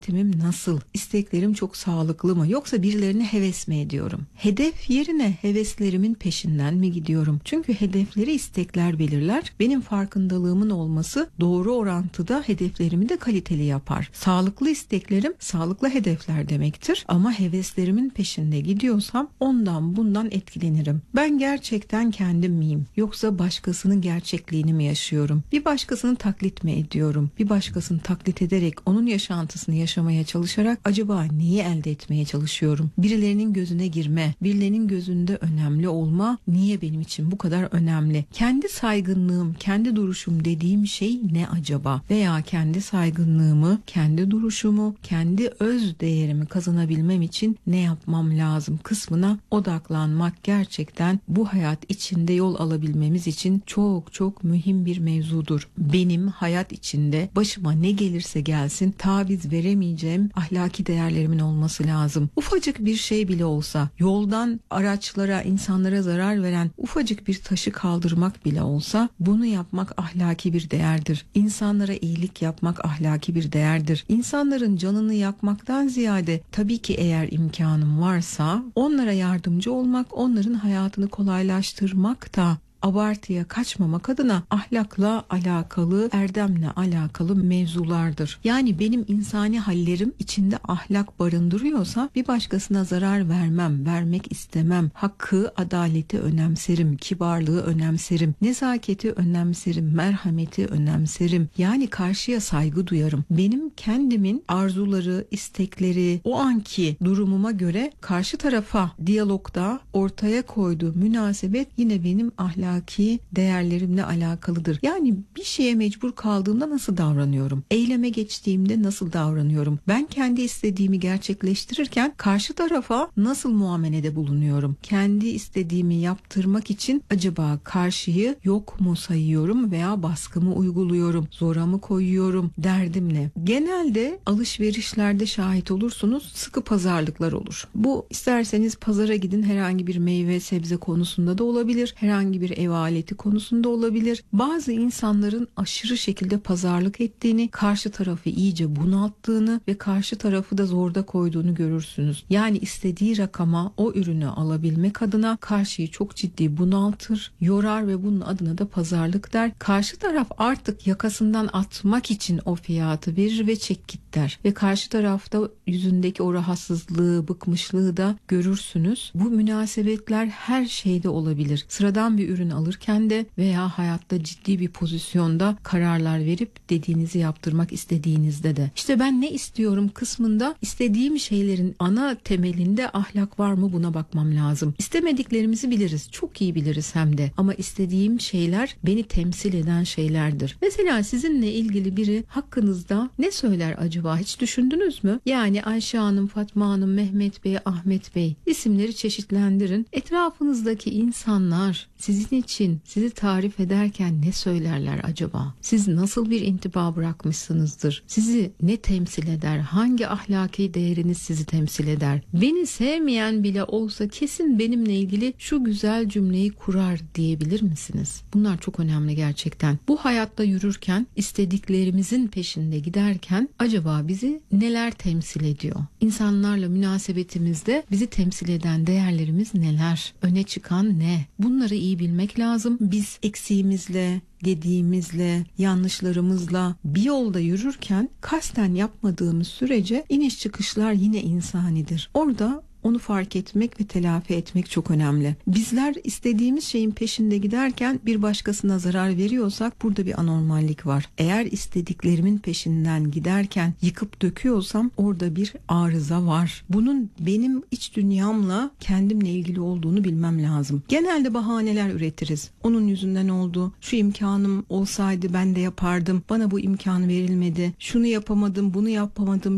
Timim nasıl? İsteklerim çok sağlıklı mı? Yoksa birilerine heves mi ediyorum? Hedef yerine heveslerimin peşinden mi gidiyorum? Çünkü hedefleri istekler belirler. Benim farkındalığımın olması doğru orantıda hedeflerimi de kaliteli yapar. Sağlıklı isteklerim sağlıklı hedefler demektir. Ama heveslerimin peşinde gidiyorsam ondan bundan etkilenirim. Ben gerçekten kendim miyim? Yoksa başkasının gerçekliğini mi yaşıyorum? Bir başkasını taklit mi ediyorum? Bir başkasını taklit ederek onun yaşantısını yaşamaya çalışarak acaba neyi elde etmeye çalışıyorum? Birilerinin gözüne girme, birilerinin gözünde önemli olma niye benim için bu kadar önemli? Kendi saygınlığım, kendi duruşum dediğim şey ne acaba? Veya kendi saygınlığımı, kendi duruşumu, kendi öz değerimi kazanabilmem için ne yapmam lazım kısmına odaklanmak gerçekten bu hayat içinde yol alabilmemiz için çok çok mühim bir mevzudur. Benim hayat içinde başıma ne gelirse gelsin taviz veremeyeceğim ahlaki değerlerimin olması lazım. Ufacık bir şey bile olsa, yoldan araçlara, insanlara zarar veren ufacık bir taşı kaldırmak bile olsa bunu yapmak ahlaki bir değerdir. İnsanlara iyilik yapmak ahlaki bir değerdir. İnsanların canını yakmaktan ziyade tabii ki eğer imkanım varsa onlara yardımcı olmak, onların hayatını kolaylaştırmak da abartıya kaçmamak adına ahlakla alakalı, erdemle alakalı mevzulardır. Yani benim insani hallerim içinde ahlak barındırıyorsa bir başkasına zarar vermem, vermek istemem. Hakkı, adaleti önemserim, kibarlığı önemserim, nezaketi önemserim, merhameti önemserim. Yani karşıya saygı duyarım. Benim kendimin arzuları, istekleri, o anki durumuma göre karşı tarafa diyalogda ortaya koyduğu münasebet yine benim ahlaki değerlerimle alakalıdır. Yani bir şeye mecbur kaldığımda nasıl davranıyorum? Eyleme geçtiğimde nasıl davranıyorum? Ben kendi istediğimi gerçekleştirirken karşı tarafa nasıl muamelede bulunuyorum? Kendi istediğimi yaptırmak için acaba karşıyı yok mu sayıyorum veya baskı mı uyguluyorum? Zora mı koyuyorum? Derdim ne? Genelde alışverişlerde şahit olursunuz, sıkı pazarlıklar olur. Bu isterseniz pazara gidin, herhangi bir meyve sebze konusunda da olabilir. Herhangi bir ev aleti konusunda olabilir. Bazı insanların aşırı şekilde pazarlık ettiğini, karşı tarafı iyice bunalttığını ve karşı tarafı da zorda koyduğunu görürsünüz. Yani istediği rakama o ürünü alabilmek adına karşıyı çok ciddi bunaltır, yorar ve bunun adına da pazarlık der. Karşı taraf artık yakasından atmak için o fiyatı verir ve çek git der. Ve karşı tarafta yüzündeki o rahatsızlığı, bıkmışlığı da görürsünüz. Bu münasebetler her şeyde olabilir. Sıradan bir ürün alırken de veya hayatta ciddi bir pozisyonda kararlar verip dediğinizi yaptırmak istediğinizde de. İşte ben ne istiyorum kısmında istediğim şeylerin ana temelinde ahlak var mı buna bakmam lazım. İstemediklerimizi biliriz. Çok iyi biliriz hem de. Ama istediğim şeyler beni temsil eden şeylerdir. Mesela sizinle ilgili biri hakkınızda ne söyler acaba? Hiç düşündünüz mü? Yani Ayşe Hanım, Fatma Hanım, Mehmet Bey, Ahmet Bey isimleri çeşitlendirin. Etrafınızdaki insanlar sizin için sizi tarif ederken ne söylerler acaba? Siz nasıl bir intiba bırakmışsınızdır? Sizi ne temsil eder? Hangi ahlaki değeriniz sizi temsil eder? Beni sevmeyen bile olsa kesin benimle ilgili şu güzel cümleyi kurar diyebilir misiniz? Bunlar çok önemli gerçekten. Bu hayatta yürürken, istediklerimizin peşinde giderken acaba bizi neler temsil ediyor? İnsanlarla münasebetimizde bizi temsil eden değerlerimiz neler? Öne çıkan ne? Bunları iyi bilmek lazım. Biz eksiğimizle, gediğimizle, yanlışlarımızla bir yolda yürürken kasten yapmadığımız sürece iniş çıkışlar yine insanidir. Orada onu fark etmek ve telafi etmek çok önemli. Bizler istediğimiz şeyin peşinde giderken bir başkasına zarar veriyorsak burada bir anormallik var. Eğer istediklerimin peşinden giderken yıkıp döküyorsam orada bir arıza var. Bunun benim iç dünyamla kendimle ilgili olduğunu bilmem lazım. Genelde bahaneler üretiriz. Onun yüzünden oldu. Şu imkanım olsaydı ben de yapardım. Bana bu imkan verilmedi. Şunu yapamadım, bunu yapamadım.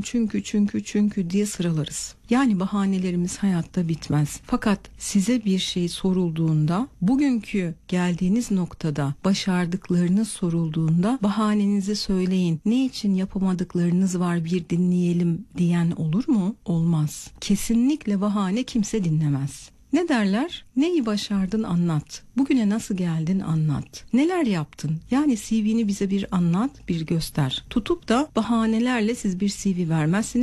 Çünkü diye sıralarız. Yani bahanelerimiz hayatta bitmez. Fakat size bir şey sorulduğunda, bugünkü geldiğiniz noktada başardıklarınız sorulduğunda bahanenizi söyleyin. Ne için yapamadıklarınız var bir dinleyelim diyen olur mu? Olmaz. Kesinlikle bahane kimse dinlemez. Ne derler? Neyi başardın anlat. Bugüne nasıl geldin anlat. Neler yaptın? Yani CV'ni bize bir anlat, bir göster. Tutup da bahanelerle siz bir CV vermezsiniz.